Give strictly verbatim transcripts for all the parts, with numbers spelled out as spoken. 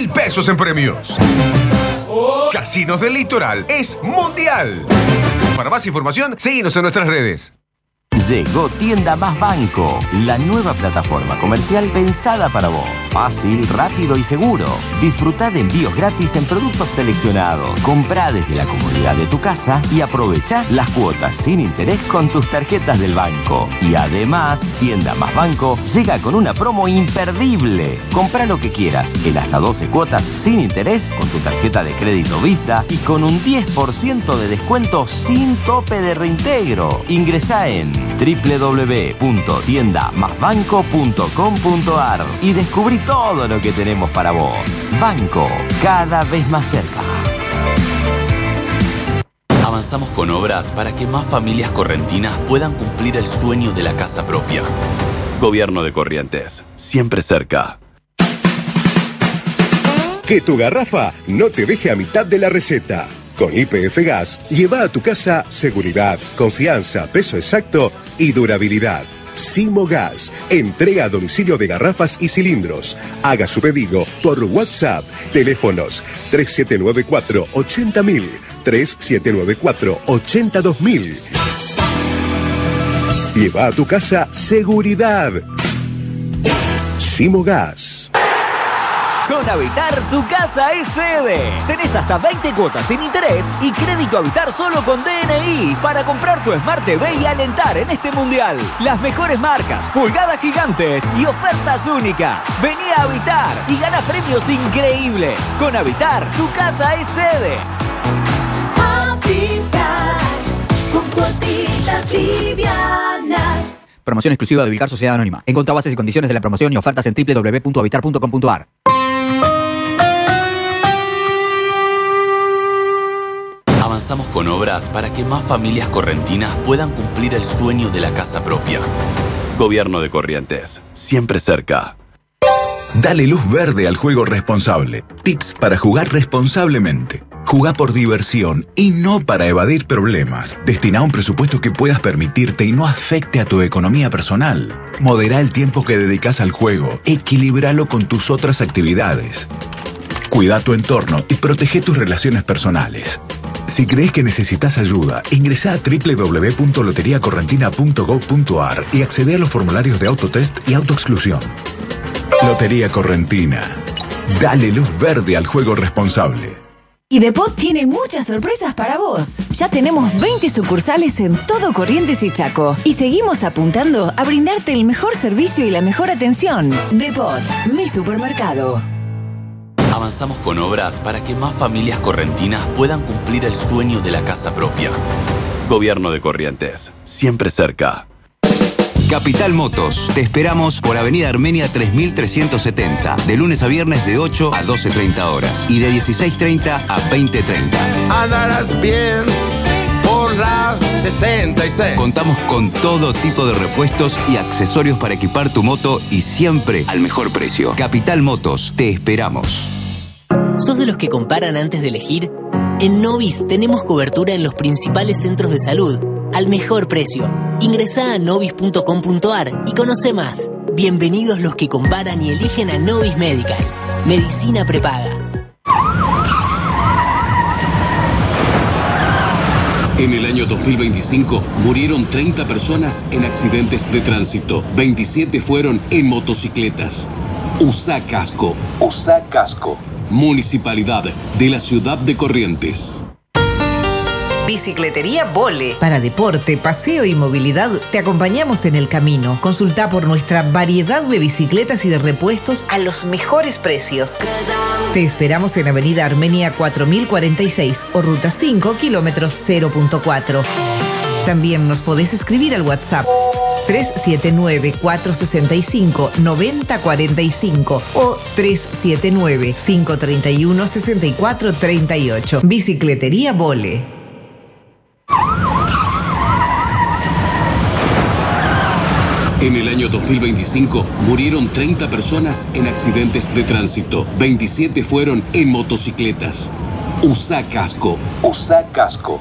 mil pesos en premios. Casinos del Litoral es mundial. Para más información, síguenos en nuestras redes. Llegó Tienda Más Banco, la nueva plataforma comercial pensada para vos. Fácil, rápido y seguro. Disfrutá de envíos gratis en productos seleccionados. Comprá desde la comodidad de tu casa y aprovechá las cuotas sin interés con tus tarjetas del banco. Y además, Tienda Más Banco llega con una promo imperdible. Comprá lo que quieras en hasta doce cuotas sin interés con tu tarjeta de crédito Visa y con un diez por ciento de descuento sin tope de reintegro. Ingresá en doble u doble u doble u punto tienda más banco punto com punto a r y descubrí todo lo que tenemos para vos. Banco, cada vez más cerca. Avanzamos con obras para que más familias correntinas puedan cumplir el sueño de la casa propia. Gobierno de Corrientes, siempre cerca. Que tu garrafa no te deje a mitad de la receta. Con Y P F Gas, lleva a tu casa seguridad, confianza, peso exacto y durabilidad. Simo Gas, entrega a domicilio de garrafas y cilindros. Haga su pedido por WhatsApp. Teléfonos tres siete nueve cuatro, ochenta mil, tres siete nueve cuatro, ochenta dos mil. Lleva a tu casa seguridad. Simo Gas. Con Habitar, tu casa es sede. Tenés hasta veinte cuotas sin interés y crédito Habitar solo con D N I para comprar tu Smart T V y alentar en este mundial. Las mejores marcas, pulgadas gigantes y ofertas únicas. Vení a Habitar y gana premios increíbles. Con Habitar, tu casa es sede. Habitar, con cuotitas livianas. Promoción exclusiva de Vilcar Sociedad Anónima. Encontrá bases y condiciones de la promoción y ofertas en doble u doble u doble u punto habitar punto com punto a r. Avanzamos con obras para que más familias correntinas puedan cumplir el sueño de la casa propia. Gobierno de Corrientes, siempre cerca. Dale luz verde al juego responsable. Tips para jugar responsablemente. Jugá por diversión y no para evadir problemas. Destina un presupuesto que puedas permitirte y no afecte a tu economía personal. Modera el tiempo que dedicas al juego. Equilíbralo con tus otras actividades. Cuida tu entorno y protege tus relaciones personales. Si crees que necesitas ayuda, ingresa a doble u doble u doble u punto lotería correntina punto gob punto a r y accede a los formularios de autotest y autoexclusión. Lotería Correntina. Dale luz verde al juego responsable. Idepot tiene muchas sorpresas para vos. Ya tenemos veinte sucursales en todo Corrientes y Chaco. Y seguimos apuntando a brindarte el mejor servicio y la mejor atención. Depot, mi supermercado. Avanzamos con obras para que más familias correntinas puedan cumplir el sueño de la casa propia. Gobierno de Corrientes, siempre cerca. Capital Motos. Te esperamos por Avenida Armenia tres mil trescientos setenta, de lunes a viernes de ocho a doce treinta horas y de dieciséis treinta a veinte treinta. Andarás bien por la sesenta y seis. Contamos con todo tipo de repuestos y accesorios para equipar tu moto y siempre al mejor precio. Capital Motos. Te esperamos. ¿Sos de los que comparan antes de elegir? En Novis tenemos cobertura en los principales centros de salud al mejor precio. Ingresá a novis punto com punto a r y conoce más. Bienvenidos los que comparan y eligen a Novis Medical. Medicina prepaga. En el año dos mil veinticinco murieron treinta personas en accidentes de tránsito. veintisiete fueron en motocicletas. Usá casco. Usá casco. Municipalidad de la Ciudad de Corrientes. Bicicletería Vole. Para deporte, paseo y movilidad, te acompañamos en el camino. Consulta por nuestra variedad de bicicletas y de repuestos a los mejores precios. Te esperamos en Avenida Armenia cuatro mil cuarenta y seis o Ruta cinco, kilómetros cero punto cuatro. También nos podés escribir al WhatsApp tres siete nueve, cuatro seis cinco, nueve cero cuatro cinco o tres siete nueve, cinco tres uno, seis cuatro tres ocho. Bicicletería Vole. En el año dos mil veinticinco murieron treinta personas en accidentes de tránsito. veintisiete fueron en motocicletas. Usá casco. Usá casco.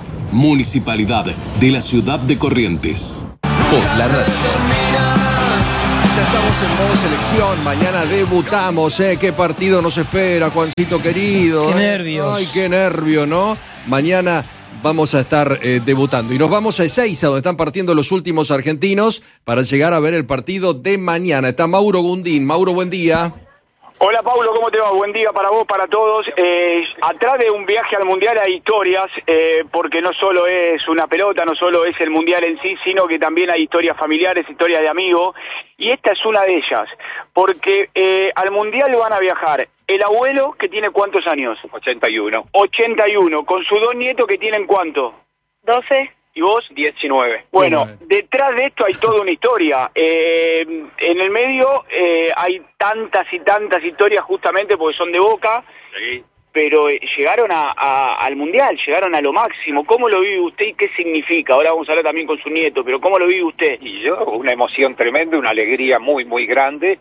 Municipalidad de la Ciudad de Corrientes. Post la radio. estamos en modo selección. Mañana debutamos, ¿eh? ¿Qué partido nos espera, Juancito querido? Qué ¿eh? nervios. Ay, qué nervio, ¿no? Mañana vamos a estar eh, debutando. Y nos vamos a Ezeiza, donde están partiendo los últimos argentinos para llegar a ver el partido de mañana. Está Mauro Gundín. Mauro, buen día. Hola Paulo, ¿cómo te va? Buen día para vos, para todos. Eh, atrás de un viaje al Mundial hay historias, eh, porque no solo es una pelota, no solo es el Mundial en sí, sino que también hay historias familiares, historias de amigos, y esta es una de ellas, porque eh, al Mundial van a viajar el abuelo, que tiene ¿cuántos años? ochenta y uno. ochenta y uno, con sus dos nietos que tienen ¿cuánto? doce. ¿Y vos? diecinueve. Bueno, detrás de esto hay toda una historia. Eh, en el medio eh, hay tantas y tantas historias justamente porque son de Boca, Sí. pero eh, llegaron a, a, al Mundial, llegaron a lo máximo. ¿Cómo lo vive usted y qué significa? Ahora vamos a hablar también con su nieto, pero ¿cómo lo vive usted? Y yo, una emoción tremenda, una alegría muy, muy grande.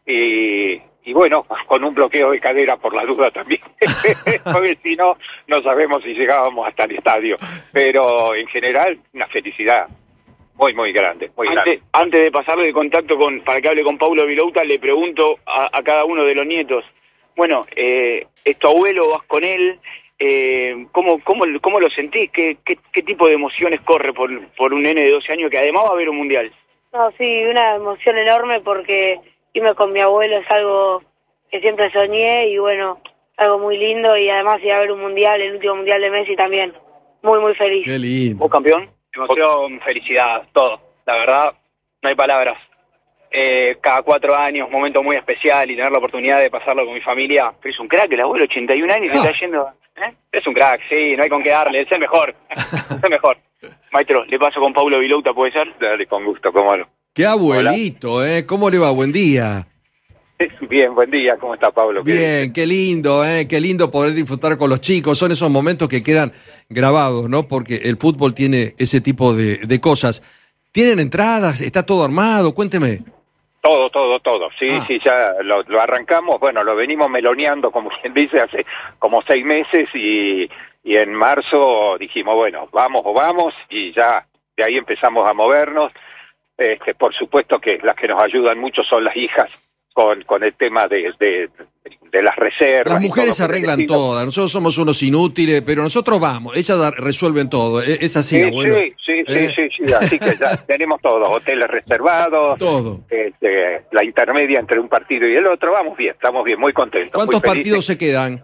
Eh, y bueno, con un bloqueo de cadera por la duda también. Porque si no, no sabemos si llegábamos hasta el estadio. Pero en general, una felicidad muy, muy grande. Muy Antes, grande. antes de pasarle de contacto con para que hable con Paulo Vilouta, le pregunto a, a cada uno de los nietos. Bueno, eh, ¿es tu abuelo? ¿Vas con él? Eh, ¿cómo, cómo, ¿Cómo lo sentís? ¿Qué, qué, qué tipo de emociones corre por, por un nene de doce años que además va a ver un Mundial? No, sí, una emoción enorme porque irme con mi abuelo es algo que siempre soñé y bueno, algo muy lindo y además ir a ver un Mundial, el último Mundial de Messi también. Muy, muy feliz. Qué lindo. ¿Vos, campeón? Emoción, felicidad, todo. La verdad, no hay palabras. Eh, cada cuatro años, momento muy especial y tener la oportunidad de pasarlo con mi familia. Pero es un crack, el abuelo, ochenta y un años, Ah. está yendo... ¿eh? Es un crack, sí, no hay con qué darle, es el mejor. Es el mejor. Maestro, le paso con Paulo Vilouta, ¿puede ser? Dale, con gusto, cómo no. Qué abuelito, ¿eh? ¿Cómo le va? Buen día. Bien, buen día, ¿cómo está Pablo? Bien, qué lindo, ¿eh? Qué lindo poder disfrutar con los chicos. Son esos momentos que quedan grabados, ¿no? Porque el fútbol tiene ese tipo de, de cosas. ¿Tienen entradas? ¿Está todo armado? Cuénteme. Todo, todo, todo. Sí, Ah. sí, ya lo, lo arrancamos. Bueno, lo venimos meloneando, como quien dice, hace como seis meses y, y en marzo dijimos, bueno, vamos o vamos y ya de ahí empezamos a movernos. Este, por supuesto que las que nos ayudan mucho son las hijas con, con el tema de, de, de las reservas. Las y mujeres todo por el arreglan estilo. todas. Nosotros somos unos inútiles, pero nosotros vamos. Ellas da- resuelven todo. ¿Es es así, Sí, abuelo? sí, sí, sí, ¿Eh? sí, sí, así que ya tenemos todo, hoteles reservados, Todo. este, la intermedia entre un partido y el otro, vamos bien, estamos bien, muy contentos. ¿Cuántos muy felices. partidos se quedan?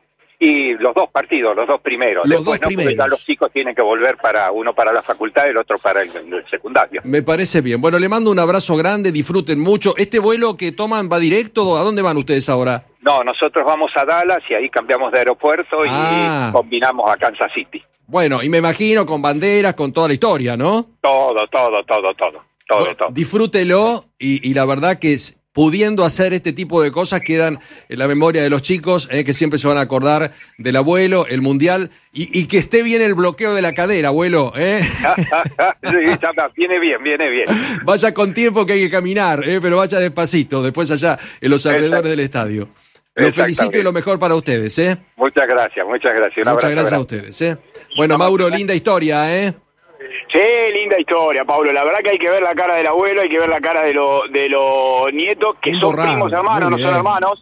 Y los dos partidos, los dos primeros. Los Después, dos no, porque primeros. ya los chicos tienen que volver para uno para la facultad y el otro para el, el secundario. Me parece bien. Bueno, le mando un abrazo grande, disfruten mucho. ¿Este vuelo que toman va directo? ¿A dónde van ustedes ahora? No, nosotros vamos a Dallas y ahí cambiamos de aeropuerto y Ah. combinamos a Kansas City. Bueno, y me imagino con banderas, con toda la historia, ¿no? Todo, todo, todo, todo, todo, todo. Disfrútelo y, y la verdad que es- pudiendo hacer este tipo de cosas quedan en la memoria de los chicos, eh, que siempre se van a acordar del abuelo, el mundial, y, y que esté bien el bloqueo de la cadera, abuelo. ¿eh? Sí, ya va, viene bien, viene bien. Vaya con tiempo que hay que caminar, ¿eh? Pero vaya despacito, después allá en los alrededores del estadio. Los felicito y lo mejor para ustedes, ¿eh? Muchas gracias, muchas gracias. Un Muchas abrazo gracias a grande. ustedes, ¿eh? Bueno, Mauro, linda historia, ¿eh? Sí, linda historia, Pablo. La verdad que hay que ver la cara del abuelo, hay que ver la cara de, lo, de los nietos, que Un son borrado, primos hermanos, muy no son bien. hermanos.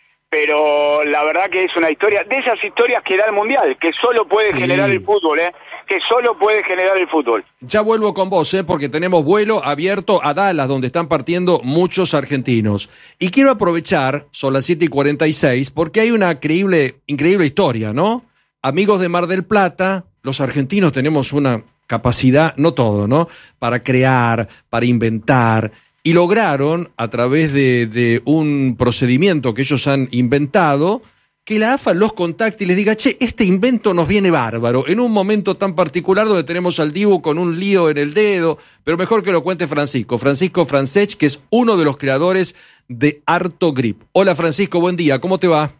Pero la verdad que es una historia, de esas historias que da el Mundial, que solo puede Sí. generar el fútbol, ¿eh? Que solo puede generar el fútbol. Ya vuelvo con vos, ¿eh? Porque tenemos vuelo abierto a Dallas, donde están partiendo muchos argentinos. Y quiero aprovechar, son las siete y cuarenta y seis, porque hay una increíble, increíble historia, ¿no? Amigos de Mar del Plata, los argentinos tenemos una capacidad, no todo, ¿no? Para crear, para inventar. Y lograron, a través de, de un procedimiento que ellos han inventado, que la A F A los contacte y les diga, che, este invento nos viene bárbaro, en un momento tan particular donde tenemos al Dibu con un lío en el dedo, pero mejor que lo cuente Francisco, Francisco Francech, que es uno de los creadores de Harto Grip. Hola Francisco, buen día, ¿cómo te va?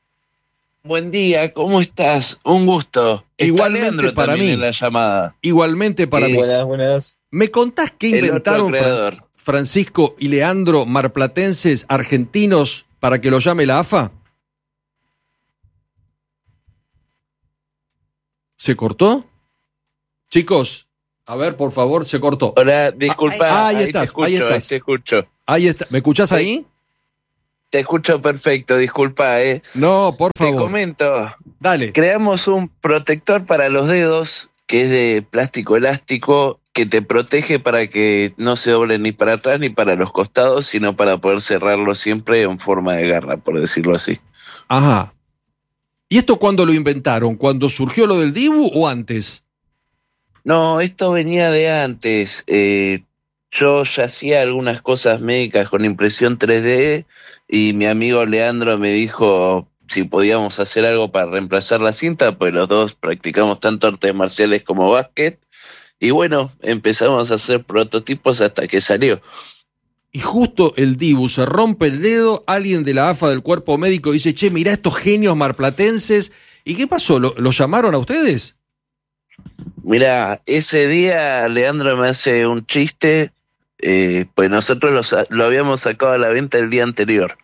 Buen día, ¿cómo estás? Un gusto. Está Igualmente Leandro para también mí. en la llamada. Igualmente para Sí. mí. Buenas, buenas. ¿Me contás qué El otro inventaron Fran- creador. Francisco y Leandro, marplatenses, argentinos, para que lo llame la A F A? ¿Se cortó? Chicos, a ver, por favor, se cortó. Hola, disculpa, Ah, ahí ahí estás, te escucho, ahí ahí estás. te escucho. Ahí está. ¿Me escuchás Sí. ahí? Te escucho perfecto, disculpa, eh. No, por Te favor. comento. Dale. Creamos un protector para los dedos que es de plástico elástico que te protege para que no se doble ni para atrás ni para los costados, sino para poder cerrarlo siempre en forma de garra, por decirlo así. Ajá. ¿Y esto cuándo lo inventaron? ¿Cuando surgió lo del Dibu o antes? No, esto venía de antes. Eh, yo ya hacía algunas cosas médicas con impresión tres D y mi amigo Leandro me dijo si podíamos hacer algo para reemplazar la cinta, pues los dos practicamos tanto artes marciales como básquet. Y bueno, empezamos a hacer prototipos hasta que salió. Y justo el Dibu se rompe el dedo, alguien de la A F A del cuerpo médico dice, che, mirá estos genios marplatenses. ¿Y qué pasó? ¿Lo, lo llamaron a ustedes? Mira, ese día Leandro me hace un chiste, eh, pues nosotros lo, sa- lo habíamos sacado a la venta el día anterior.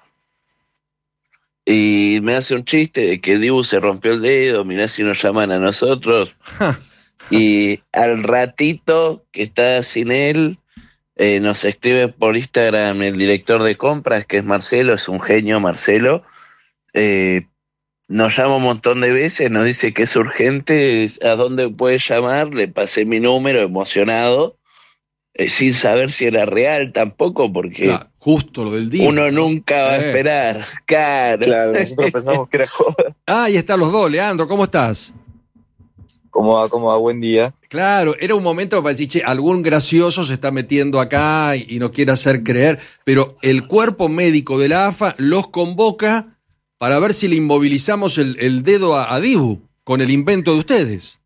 Y me hace un chiste de que Dibu se rompió el dedo, mirá si nos llaman a nosotros. Y al ratito que está sin él, eh, nos escribe por Instagram el director de compras, que es Marcelo, es un genio Marcelo. Eh, nos llama un montón de veces, nos dice que es urgente, a dónde puede llamar, le pasé mi número emocionado, eh, sin saber si era real tampoco, porque Claro, justo lo del Dibu. uno nunca va a Eh. esperar. Claro. Claro, nosotros pensamos que era joda. Ah, ahí están los dos. Leandro, ¿cómo estás? ¿Cómo va? ¿Cómo va? Buen día. Claro, era un momento para decir, che, algún gracioso se está metiendo acá y, y no quiere hacer creer, pero el cuerpo médico de la A F A los convoca para ver si le inmovilizamos el, el dedo a, a Dibu con el invento de ustedes.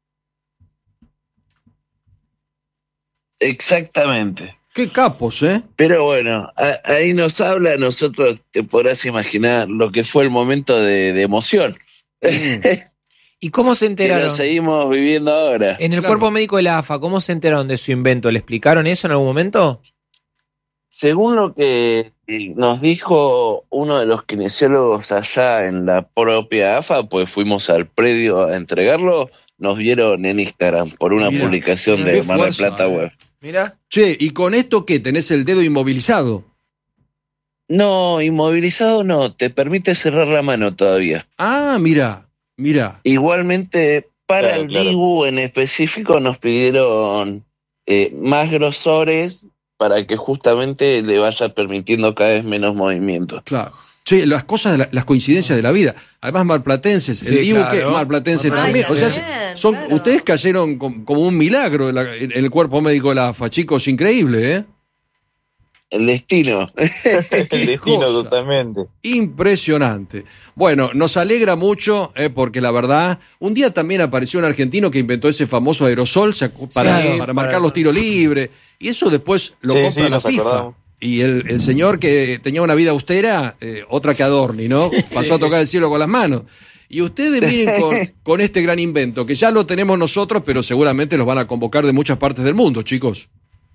Exactamente. Qué capos, ¿eh? Pero bueno, a- ahí nos habla, nosotros te podrás imaginar lo que fue el momento de, de emoción. ¿Y cómo se Que enteraron? lo seguimos viviendo ahora. En el Claro. cuerpo médico de la A F A, ¿cómo se enteraron de su invento? ¿Le explicaron eso en algún momento? Según lo que nos dijo uno de los kinesiólogos allá en la propia A F A, pues fuimos al predio a entregarlo, nos vieron en Instagram por una Mirá, publicación qué de Mar del fuerza, Plata eh. Web. Mira. Che, ¿y con esto qué? ¿Tenés el dedo inmovilizado? No, inmovilizado no, te permite cerrar la mano todavía. Ah, mira, mira. Igualmente, para Claro, el claro. Dibu en específico nos pidieron eh, más grosores para que justamente le vaya permitiendo cada vez menos movimiento. Claro. Che, las cosas, de la- las coincidencias de la vida. Además, marplatenses. El Sí, Dibu, claro. que es marplatense Ay, también. qué O sea, bien, son, ustedes cayeron com- como un milagro en, la- en el cuerpo médico de la A F A, chicos, increíble, ¿eh? El destino. El destino cosa. totalmente. Impresionante. Bueno, nos alegra mucho, eh, porque la verdad, un día también apareció un argentino que inventó ese famoso aerosol se acu- para, Sí, para para- marcar los tiros libres, y eso después lo Sí, compra sí, la nos FIFA. acordamos. Y el, el señor que tenía una vida austera, eh, otra que Adorni, ¿no? Pasó a tocar el cielo con las manos. Y ustedes miren con, con este gran invento, que ya lo tenemos nosotros, pero seguramente los van a convocar de muchas partes del mundo, chicos.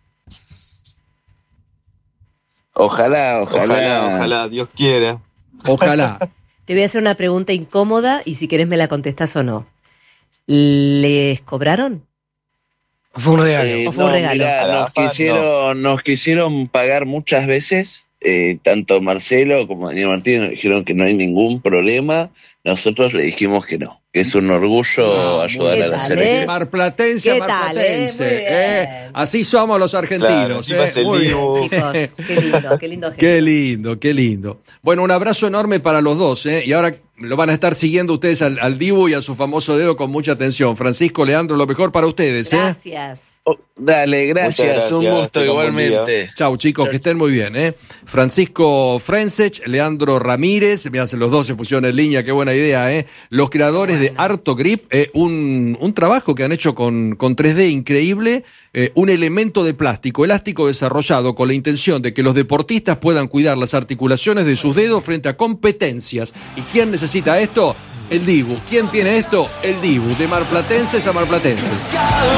Ojalá, ojalá. Ojalá, ojalá, Dios quiera. Ojalá. Te voy a hacer una pregunta incómoda y si querés me la contestás o no. ¿Les cobraron? Fue un regalo. Eh, ¿O fue un no, regalo? mirá, A la nos, A F A, quisieron, nos quisieron pagar muchas veces, eh, tanto Marcelo como Daniel Martínez nos dijeron que no hay ningún problema, nosotros le dijimos que no, que es un orgullo ayudar a la tal, selección. eh? Marplatense, ¿Qué tal, marplatense. eh? Muy bien. eh. Así somos los argentinos. Claro, encima eh. es el Muy bien. Dibu. Chicos, qué lindo, qué lindo gesto. Qué lindo, qué lindo. Bueno, un abrazo enorme para los dos, ¿eh? Y ahora lo van a estar siguiendo ustedes al, al Dibu y a su famoso dedo con mucha atención. Francisco, Leandro, lo mejor para ustedes, ¿eh? Gracias. Oh, dale, gracias, Muchas gracias, un gusto tengan buen igualmente. Chau, chicos, que estén muy bien, ¿eh? Francisco Frensech, Leandro Ramírez, mirá, los dos se pusieron en línea, qué buena idea, ¿eh? Los creadores de Artogrip, eh, un, un trabajo que han hecho con, con tres D increíble, eh, un elemento de plástico elástico desarrollado con la intención de que los deportistas puedan cuidar las articulaciones de sus dedos frente a competencias. ¿Y quién necesita esto? El Dibu. ¿Quién tiene esto? El Dibu, de marplatenses a marplatenses.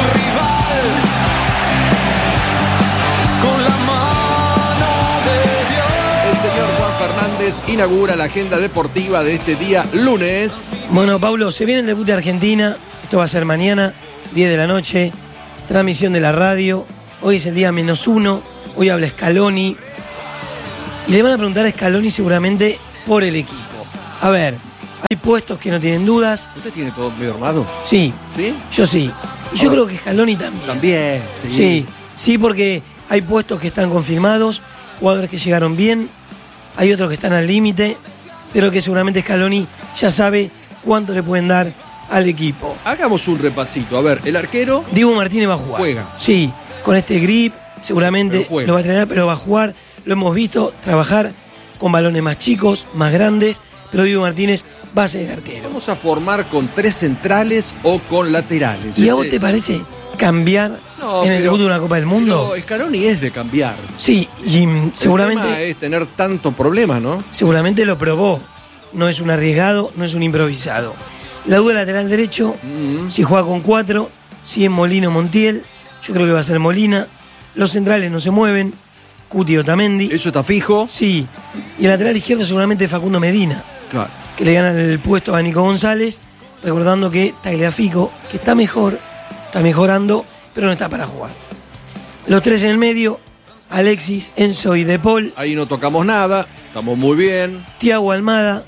El señor Juan Fernández inaugura la agenda deportiva de este día lunes. Bueno, Pablo, se viene el debut de Argentina. Esto va a ser mañana, diez de la noche. Transmisión de la radio. Hoy es el día menos uno. Hoy habla Scaloni. Y le van a preguntar a Scaloni seguramente por el equipo. A ver, hay puestos que no tienen dudas. ¿Usted tiene todo medio armado? Sí. ¿Sí? Yo sí. Y yo Ah. creo que Scaloni también. También, sí. Sí, sí, porque hay puestos que están confirmados, jugadores que llegaron bien, hay otros que están al límite, pero que seguramente Scaloni ya sabe cuánto le pueden dar al equipo. Hagamos un repasito. A ver, el arquero. Diego Martínez va a jugar. Juega. Sí, con este grip, seguramente Pero juega. lo va a entrenar, pero va a jugar. Lo hemos visto trabajar con balones más chicos, más grandes, pero Diego Martínez va a ser el arquero. Vamos a formar con tres centrales o con laterales. ¿Y a Ese- vos te parece cambiar No, en el pero- debut de una Copa del Mundo? Pero Scaloni es de cambiar. Sí, y mm, El seguramente... tema es tener tanto problema, ¿no? Seguramente lo probó. No es un arriesgado, no es un improvisado. La duda lateral derecho, Mm. si juega con cuatro, si es Molina o Montiel, yo creo que va a ser Molina. Los centrales no se mueven, Cuti o Otamendi. ¿Eso está fijo? Sí. Y el lateral izquierdo seguramente Facundo Medina, Claro. que le gana el puesto a Nico González, recordando que Tagliafico, que está mejor, está mejorando, pero no está para jugar. Los tres en el medio, Alexis, Enzo y De Paul, Ahí no tocamos nada. Estamos muy bien. Thiago Almada,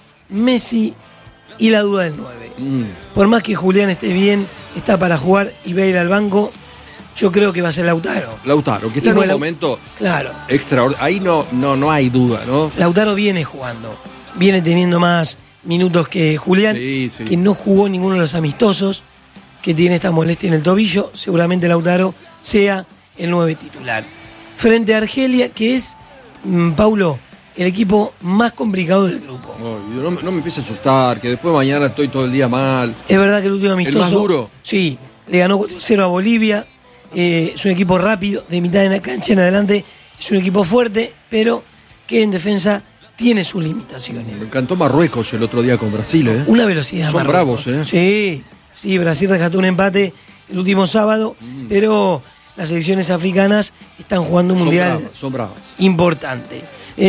Messi y la duda del nueve. Mm. Por más que Julián esté bien, está para jugar y va a ir al banco, yo creo que va a ser Lautaro. Lautaro, que está Igual en un Lau- momento Claro, extraordinario. Ahí no, no, no hay duda, ¿no? Lautaro viene jugando, viene teniendo más minutos que Julián, Sí, sí. que no jugó ninguno de los amistosos, que tiene esta molestia en el tobillo, seguramente Lautaro sea el nueve titular. Frente a Argelia, que es, mm, Paulo, el equipo más complicado del grupo. Ay, no, me- no me empiece a asustar, que después mañana estoy todo el día mal. Es verdad que el último amistoso... más duro? Sí, le ganó cuatro cero a Bolivia. Eh, es un equipo rápido, de mitad de la cancha en adelante. Es un equipo fuerte, pero que en defensa tiene sus limitaciones. Me encantó Marruecos el otro día con Brasil, ¿eh? Una velocidad Son Marruecos. bravos, ¿eh? Sí, sí, Brasil rescató un empate el último sábado, Mm. pero las selecciones africanas están jugando un Son mundial bravas, son bravas. importante.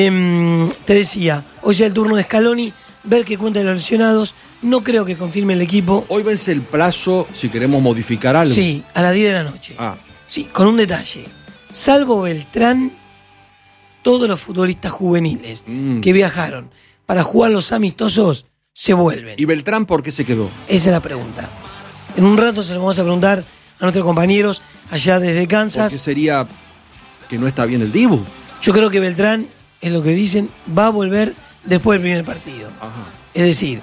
Em, te decía, hoy ya el turno de Scaloni, ver qué cuenta de los lesionados. No creo que confirme el equipo. Hoy vence el plazo si queremos modificar algo. Sí, a las diez de la noche. Ah, Sí, con un detalle. Salvo Beltrán, todos los futbolistas juveniles Mm. que viajaron para jugar los amistosos se vuelven. ¿y Beltrán por qué se quedó? Esa es la pregunta. En un rato se lo vamos a preguntar a nuestros compañeros allá desde Porque Kansas. sería que no está bien el Dibu. Yo creo que Beltrán, es lo que dicen, va a volver después del primer partido. Ajá. Es decir,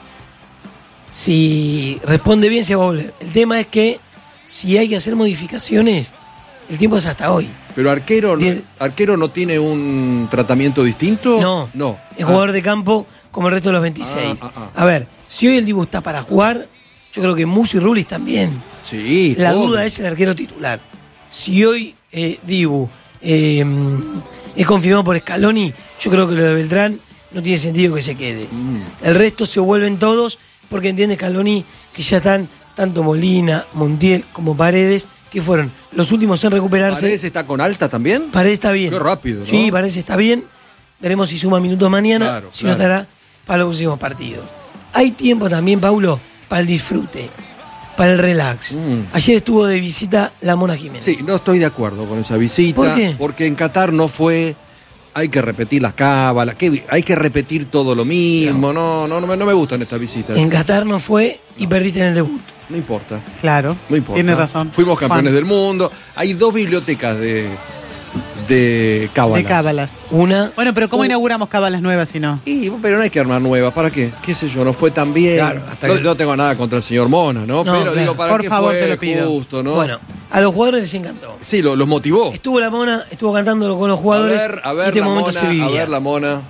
si responde bien se va a volver. El tema es que si hay que hacer modificaciones, el tiempo es hasta hoy. Pero arquero, no- Tiene- arquero no tiene un tratamiento distinto. No. No. Es jugador de campo como el resto de los veintiséis. Ah, ah, A ver, si hoy el Dibu está para jugar, yo creo que Musso y Rulis también. Sí. La obvio. duda es el arquero titular. Si hoy eh, Dibu eh, es confirmado por Scaloni, yo creo que lo de Beltrán no tiene sentido que se quede. Mm. El resto se vuelven todos porque entiende Scaloni que ya están tanto Molina, Montiel como Paredes, que fueron los últimos en recuperarse. ¿Paredes está con alta también? Paredes está bien. Qué rápido, ¿no? Sí, Paredes está bien. Veremos si suma minutos mañana, Claro, si claro. no estará para los próximos partidos. Hay tiempo también, Paulo, para el disfrute, para el relax. Mm. Ayer estuvo de visita la Mona Jiménez. Sí, no estoy de acuerdo con esa visita. ¿Por qué? Porque en Qatar no fue. Hay que repetir las cábalas, que hay que repetir todo lo mismo. No, no, no, me, no me gustan estas visitas. En Qatar no fue y perdiste en el debut. No importa. Claro. No importa. Tiene razón. Fuimos campeones Juan. del mundo. Hay dos bibliotecas de, de cábalas. De cábalas. Una. Bueno, pero ¿cómo Un- inauguramos cábalas nuevas si no? Y, pero no hay que armar nuevas. ¿Para qué? ¿Qué sé yo? No fue tan bien. Claro, hasta no, que- no tengo nada contra el señor Mona, ¿no? No, pero claro. digo, ¿para Por qué favor, fue te lo pido. justo, no? Bueno, a los jugadores les encantó. Sí, lo- los motivó. Estuvo la Mona, estuvo cantándolo con los A jugadores. ver, a y ver este la momento mona, se vivía. a ver la mona.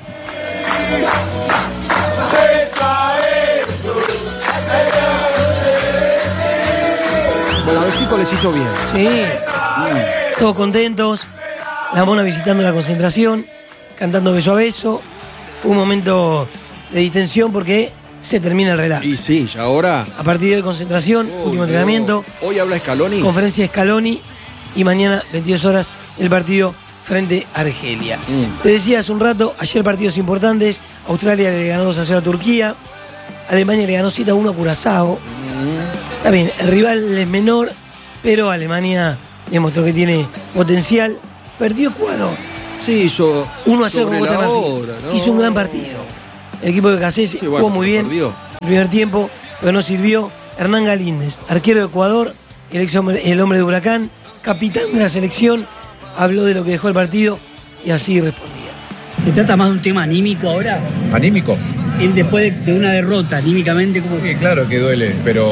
Bueno, a los chicos les hizo bien. Sí. Todos contentos. La Mona visitando la concentración, cantando beso a beso. Fue un momento de distensión porque se termina el relax. Y sí, ya ahora. A partir de hoy concentración, Uy, último no. entrenamiento, Hoy habla Scaloni. conferencia de Scaloni y mañana, veintidós horas, el partido frente a Argelia. Mm. Te decía hace un rato, ayer partidos importantes. Australia le ganó dos a cero a Turquía. Alemania le ganó siete a uno a Curazao. Mm. Está bien, el rival es menor, pero Alemania demostró que tiene potencial. Perdió Ecuador. Sí, hizo uno a cero con sobre Costa de la Marfil. hora, ¿no? Hizo un gran partido. El equipo de Cassés Sí, jugó bueno, muy pero bien. perdió. El primer tiempo, pero no sirvió. Hernán Galíndez, arquero de Ecuador, el, ex hombre, el hombre de Huracán, capitán de la selección, habló de lo que dejó el partido y así respondía. ¿Se trata más de un tema anímico ahora? ¿Anímico? El después de una derrota, anímicamente, ¿cómo? Sí, claro que duele, pero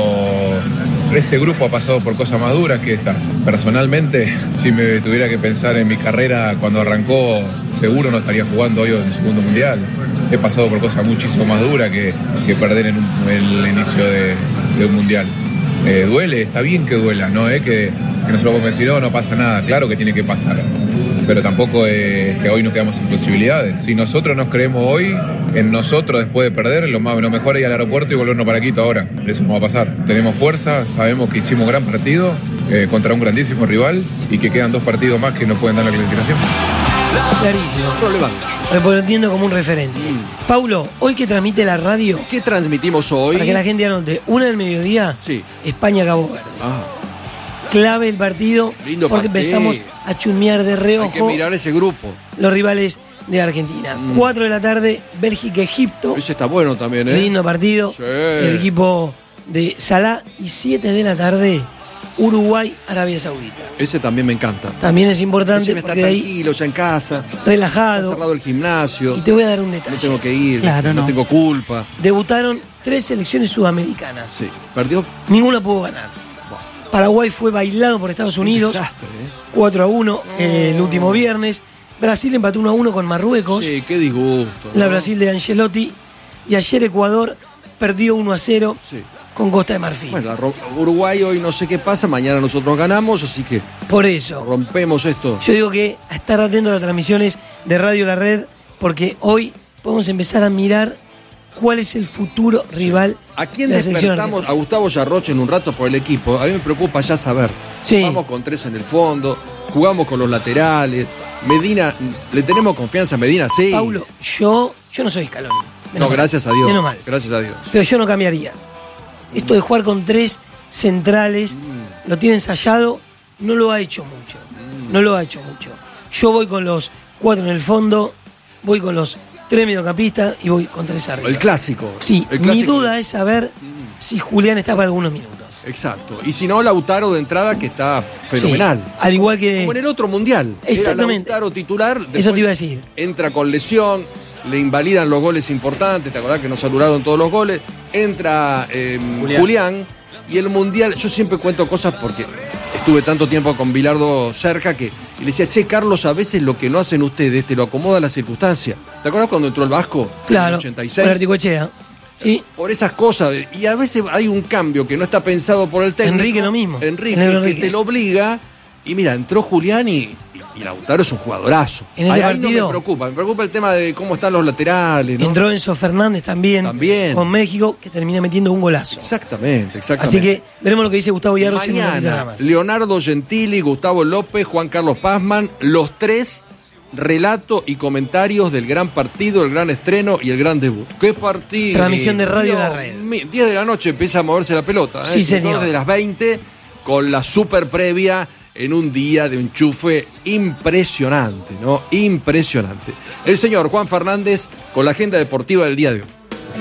este grupo ha pasado por cosas más duras que esta. Personalmente, si me tuviera que pensar en mi carrera cuando arrancó, seguro no estaría jugando hoy en el segundo mundial. He pasado por cosas muchísimo más duras que, que perder en un- el inicio de, de un mundial. Eh, duele, está bien que duela, ¿no? Eh, que, que nosotros podemos decir, no, no pasa nada, claro que tiene que pasar. Pero tampoco es que hoy nos quedamos sin posibilidades. Si nosotros nos creemos hoy en nosotros después de perder, lo, más, lo mejor es ir al aeropuerto y volvernos para Quito ahora. Eso no va a pasar. Tenemos fuerza, sabemos que hicimos un gran partido eh, contra un grandísimo rival y que quedan dos partidos más que nos pueden dar la clasificación. Clarísimo. Problemático. Lo entiendo como un referente. Paulo, hoy que transmite la radio, ¿Qué transmitimos hoy? para que la gente anote, una del mediodía, Sí. España-Cabo Verde. Ah, Clave el partido, Lindo porque partido. empezamos a chusmear de hay que reojo mirar ese grupo. los rivales de Argentina. Mm. cuatro de la tarde, Bélgica-Egipto. Ese está bueno también, ¿eh? Lindo partido. Sí. El equipo de Salah. Y siete de la tarde, Uruguay-Arabia Saudita. Ese también me encanta. También es importante Ese me está porque de ahí tranquilo, ya en casa. Está relajado. cerrado el gimnasio. Y te voy a dar un No detalle. tengo que ir. Claro, no no. tengo culpa. Debutaron tres selecciones sudamericanas. Sí. Perdió. Ninguna pudo ganar. Paraguay fue bailado por Estados Unidos. Un desastre, ¿eh? cuatro a uno eh, el último viernes. Brasil empató uno a uno con Marruecos. Sí, qué disgusto. La ¿no? Brasil de Ancelotti. Y ayer Ecuador perdió uno a cero Sí. con Costa de Marfil. Bueno, la Ro- Uruguay hoy no sé qué pasa, mañana nosotros ganamos, así que Por eso, rompemos esto. yo digo que a estar atento a las transmisiones de Radio La Red, porque hoy podemos empezar a mirar cuál es el futuro rival ¿A quién de la selección despertamos? argentina. A Gustavo Yarroche en un rato por el equipo. A mí me preocupa ya saber. Sí. Vamos con tres en el fondo, jugamos con los laterales. Medina, ¿le tenemos confianza a Medina? Sí. Paulo, yo, yo no soy Scaloni. Menos No, mal. gracias a Dios. Menos mal. Gracias a Dios. Pero yo no cambiaría. Esto de jugar con tres centrales, Mm. lo tiene ensayado, no lo ha hecho mucho. No lo ha hecho mucho. Yo voy con los cuatro en el fondo, voy con los tres mediocampistas y voy con tres arriba. El clásico. Sí, El mi clásico. duda es saber si Julián está para algunos minutos. Exacto. Y si no, Lautaro de entrada, que está fenomenal. Sí, al igual que. Como en el otro mundial. Exactamente. Era Lautaro titular. Eso después te iba a decir. Entra con lesión, le invalidan los goles importantes. ¿Te acordás que nos anularon todos los goles? Entra eh, Julián. Julián. Y el mundial, yo siempre cuento cosas porque estuve tanto tiempo con Bilardo cerca que y le decía, che, Carlos, a veces lo que no hacen ustedes te lo acomoda la circunstancia. ¿Te acordás cuando entró el Vasco? En el Claro. ochenta y Con seis. Articoechea. Sí. Por esas cosas. Y a veces hay un cambio que no está pensado por el técnico. Enrique lo mismo. Enrique, Negro que Enrique. te lo obliga. Y mira, entró Julián y, y Lautaro es un jugadorazo. En ese Ahí- ahí no partido- me preocupa. Me preocupa el tema de cómo están los laterales, ¿no? Entró Enzo Fernández también, También. con México, que termina metiendo un golazo. Exactamente, exactamente. Así que veremos lo que dice Gustavo Yarroche en un ratito nada Mañana, más. Leonardo Gentili, Gustavo López, Juan Carlos Pazman, los tres relato y comentarios del gran partido, el gran estreno y el gran debut. ¡Qué partido! Transmisión de Radio Dios La Red. mío, diez de la noche empieza a moverse la pelota. ¿eh? Sí, Sobre todo señor. Desde las veinte, con la super previa en un día de enchufe impresionante, ¿no? Impresionante. El señor Juan Fernández con la agenda deportiva del día de hoy.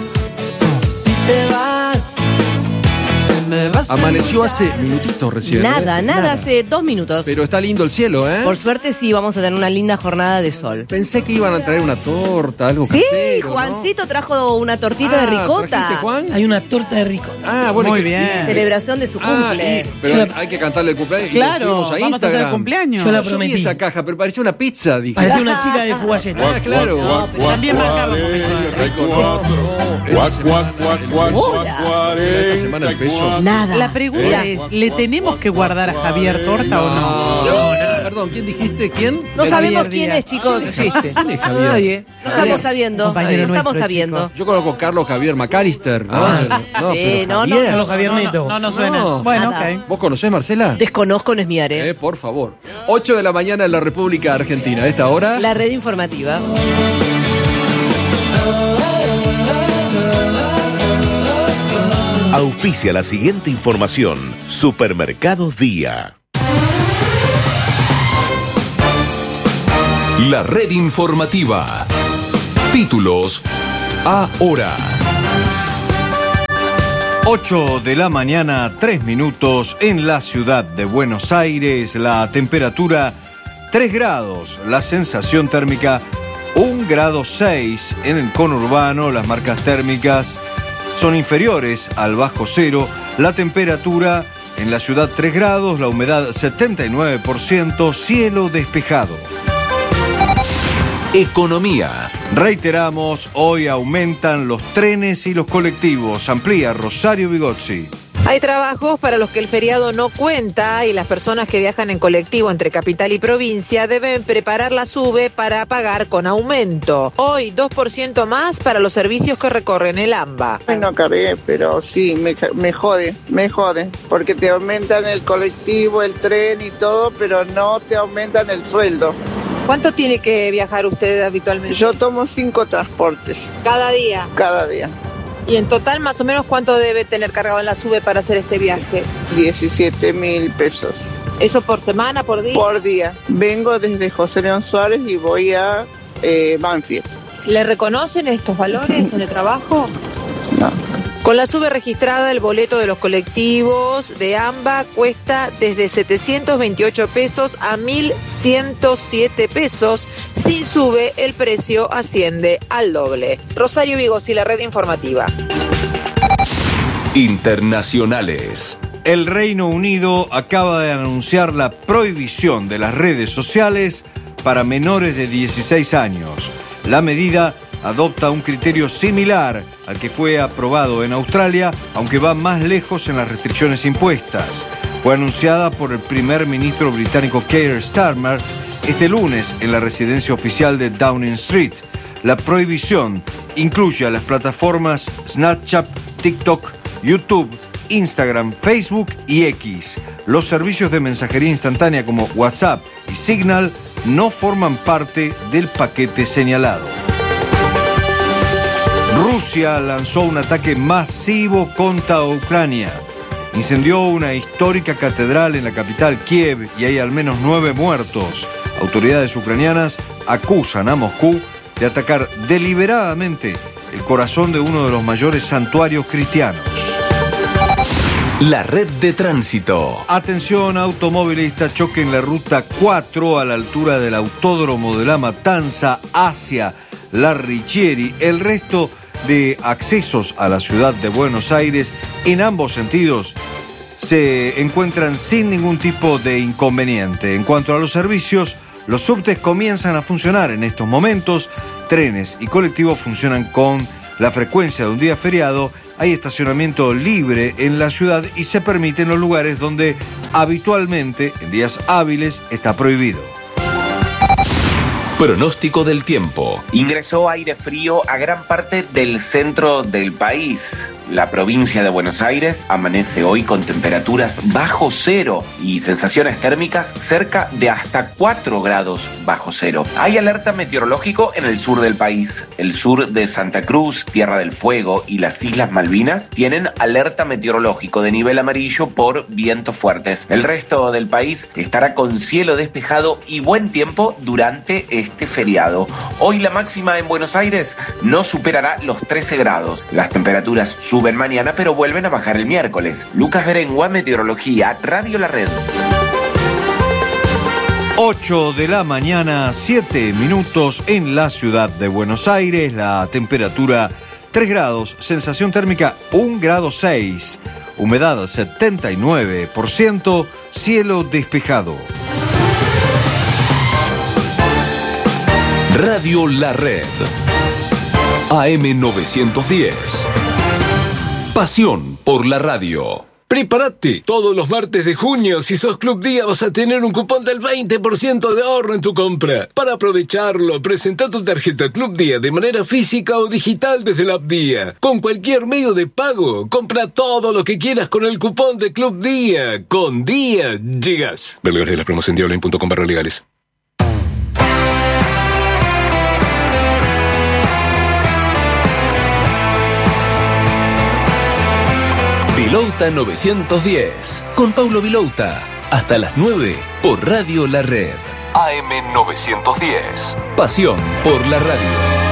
Si te vas, se me va a Amaneció hace minutitos recién. ¿eh? Nada, nada, hace dos minutos. Pero está lindo el cielo, ¿eh? Por suerte sí, vamos a tener una linda jornada de sol. Pensé que iban a traer una torta, algo Sí, casero, ¿no? Juancito trajo una tortita Ah, de ricota. ¿trajiste, Juan? Hay una torta de ricota. Ah, bueno. Muy que- bien. Celebración de su Ah, cumple. y- pero hay que cantarle el cumpleaños. y lo Claro, subimos a vamos a hacer Instagram. el cumpleaños. Yo Yo la vi prometí. esa caja, pero parecía una pizza, dije. Parecía una chica de Fugaceta. Ah, claro. No, pero también marcaba como eso. Esta semana, esta semana el peso. Nada. La pregunta ¿Eh? es, ¿le tenemos que guardar a Javier torta o no? No, no, perdón, ¿quién dijiste? ¿Quién? No Javier sabemos quién Díaz. es, chicos. ¿Quién es Javier? Nadie. No estamos sabiendo. Compañero No estamos nuestro, sabiendo. Yo conozco a Carlos Javier McAllister. ¿no? Ah, no, sí, pero no, no, Javier. Carlos Javier Neto. No nos suena. No. Bueno, Nada. ok. ¿Vos conocés, Marcela? Desconozco, no es mi área. Eh, por favor. ocho de la mañana en la República Argentina. A esta hora. La red informativa. Auspicia la siguiente información. Supermercados Día. La red informativa. Títulos ahora. ocho de la mañana, tres minutos en la ciudad de Buenos Aires. La temperatura tres grados, la sensación térmica un grado seis en el conurbano. Las marcas térmicas son inferiores al bajo cero. La temperatura en la ciudad tres grados, la humedad setenta y nueve por ciento, cielo despejado. Economía. Reiteramos, hoy aumentan los trenes y los colectivos. Amplía Rosario Bigozzi. Hay trabajos para los que el feriado no cuenta y las personas que viajan en colectivo entre capital y provincia deben preparar la SUBE para pagar con aumento. Hoy dos por ciento más para los servicios que recorren el AMBA. No cargué, pero sí, me, me jode, me jode, porque te aumentan el colectivo, el tren y todo, pero no te aumentan el sueldo. ¿Cuánto tiene que viajar usted habitualmente? Yo tomo cinco transportes. ¿Cada día? Cada día. ¿Y en total más o menos cuánto debe tener cargado en la SUBE para hacer este viaje? diecisiete mil pesos. ¿Eso por semana, por día? Por día. Vengo desde José León Suárez y voy a eh, Banfield. ¿Le reconocen estos valores en el trabajo? No. Con la SUBE registrada, el boleto de los colectivos de AMBA cuesta desde setecientos veintiocho pesos a mil ciento siete pesos. Sin SUBE, el precio asciende al doble. Rosario Bigozzi, la red informativa. Internacionales. El Reino Unido acaba de anunciar la prohibición de las redes sociales para menores de dieciséis años. La medida adopta un criterio similar al que fue aprobado en Australia, aunque va más lejos en las restricciones impuestas. Fue anunciada por el primer ministro británico Keir Starmer este lunes en la residencia oficial de Downing Street. La prohibición incluye a las plataformas Snapchat, TikTok, YouTube, Instagram, Facebook y X. Los servicios de mensajería instantánea como WhatsApp y Signal no forman parte del paquete señalado. Rusia lanzó un ataque masivo contra Ucrania. Incendió una histórica catedral en la capital Kiev y hay al menos nueve muertos. Autoridades ucranianas acusan a Moscú de atacar deliberadamente el corazón de uno de los mayores santuarios cristianos. La red de tránsito. Atención, automovilista, choque en la ruta cuatro a la altura del Autódromo de La Matanza hacia La Richieri. El resto de accesos a la ciudad de Buenos Aires en ambos sentidos se encuentran sin ningún tipo de inconveniente. En cuanto a los servicios, los subtes comienzan a funcionar en estos momentos. Trenes y colectivos funcionan con la frecuencia de un día feriado. Hay estacionamiento libre en la ciudad y se permite en los lugares donde habitualmente, en días hábiles, está prohibido. Pronóstico del tiempo. Ingresó aire frío a gran parte del centro del país. La provincia de Buenos Aires amanece hoy con temperaturas bajo cero y sensaciones térmicas cerca de hasta cuatro grados bajo cero. Hay alerta meteorológico en el sur del país. El sur de Santa Cruz, Tierra del Fuego y las Islas Malvinas tienen alerta meteorológico de nivel amarillo por vientos fuertes. El resto del país estará con cielo despejado y buen tiempo durante este feriado. Hoy la máxima en Buenos Aires no superará los trece grados. Las temperaturas suben mañana, pero vuelven a bajar el miércoles. Lucas Berengua, Meteorología, Radio La Red. ocho de la mañana, siete minutos en la ciudad de Buenos Aires. La temperatura tres grados, sensación térmica un grado seis. Humedad setenta y nueve por ciento, cielo despejado. Radio La Red. A M novecientos diez. Pasión por la radio. Prepárate. Todos los martes de junio, si sos Club Día, vas a tener un cupón del veinte por ciento de ahorro en tu compra. Para aprovecharlo, presenta tu tarjeta Club Día de manera física o digital desde la app Día. Con cualquier medio de pago, compra todo lo que quieras con el cupón de Club Día. Con Día llegas. Ver lugares de la promoción diablo punto com barra legales. Vilouta novecientos diez, con Paulo Vilouta, hasta las nueve por Radio La Red. A M novecientos diez. Pasión por la radio.